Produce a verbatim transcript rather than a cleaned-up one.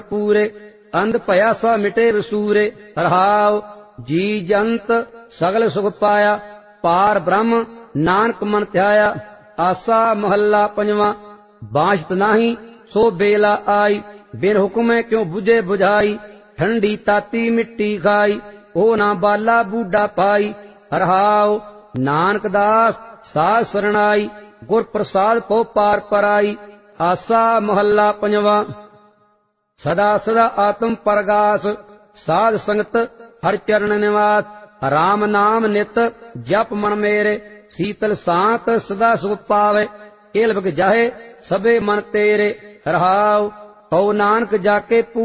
पूरे अंध भया सा मिटे वसूरे। रहाओ जी जंत सगल सुख पाया पार ब्रह्म नानक मन ध्याया। आसा महला पंजवा बांछत नाही सो बेला आई बिन हुक्म क्यों बुझे बुझाई ठंडी ताती मिट्टी खाई ओ ना बाला बूढ़ा पाई। रहाओ नानक दास साध सरणाई गुर प्रसाद पो पार पराई। आसा महला पंजवा सदा सदा आत्म परगास साध संगत हर चरण निवास। राम नाम नित जप मन मेरे शीतल सांत सदा सुख पावे केल बग जाहे सबे मन तेरे। रहाओ कहो नानक जाके